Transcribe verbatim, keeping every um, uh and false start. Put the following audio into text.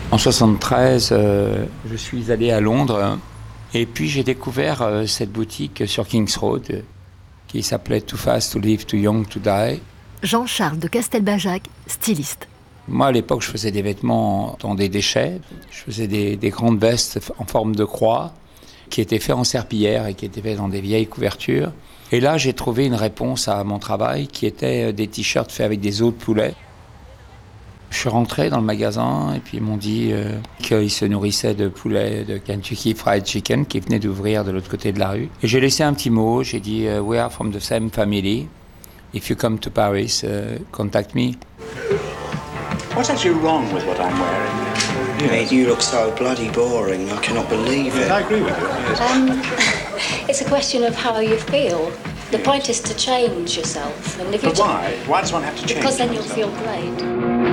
En soixante-treize, euh, je suis allé à Londres et puis j'ai découvert euh, cette boutique sur King's Road euh, qui s'appelait Too Fast to Live, Too Young to Die. Jean-Charles de Castelbajac, styliste. Moi, à l'époque, je faisais des vêtements dans des déchets. Je faisais des, des grandes vestes en forme de croix qui étaient faites en serpillière et qui étaient faites dans des vieilles couvertures. Et là, j'ai trouvé une réponse à mon travail qui était des t-shirts faits avec des os de poulet. Je suis rentré dans le magasin et puis ils m'ont dit euh, qu'ils se nourrissaient de poulet de Kentucky Fried Chicken qui venait d'ouvrir de l'autre côté de la rue. Et j'ai laissé un petit mot, j'ai dit uh, « We are from the same family. If you come to Paris, uh, contact me. » What's actually wrong with what I'm wearing? You made you look so bloody boring, I cannot believe it. I agree with you. Yes. Um, it's a question of how you feel. The point is to change yourself. And if But you why? Why does one have to change? Because then you'll oneself? feel great.